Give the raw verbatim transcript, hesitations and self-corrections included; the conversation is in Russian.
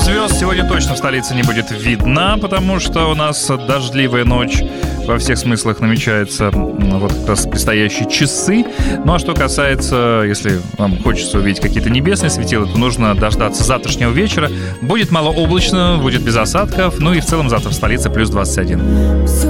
Звезд сегодня точно в столице не будет видно, потому что у нас дождливая ночь во всех смыслах намечается вот как раз предстоящие часы. Ну а что касается, если вам хочется увидеть какие-то небесные светила, то нужно дождаться завтрашнего вечера. Будет малооблачно, будет без осадков. Ну и в целом завтра в столице плюс двадцать один.